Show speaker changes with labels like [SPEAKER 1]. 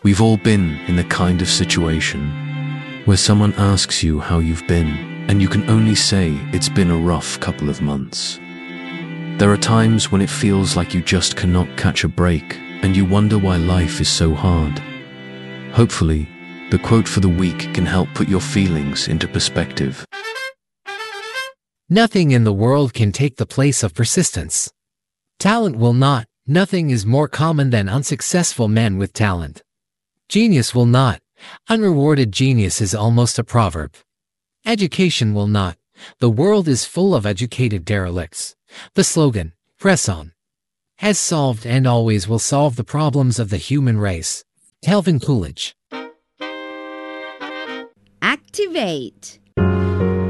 [SPEAKER 1] We've all been in the kind of situation where someone asks you how you've been, and you can only say it's been a rough couple of months. There are times when it feels like you just cannot catch a break, and you wonder why life is so hard. Hopefully, the quote for the week can help put your feelings into perspective.
[SPEAKER 2] Nothing in the world can take the place of persistence. Talent will not. Nothing is more common than unsuccessful men with talent. Genius will not. Unrewarded genius is almost a proverb. Education will not. The world is full of educated derelicts. The slogan, "Press on," has solved and always will solve the problems of the human race. Calvin Coolidge.
[SPEAKER 3] Activate.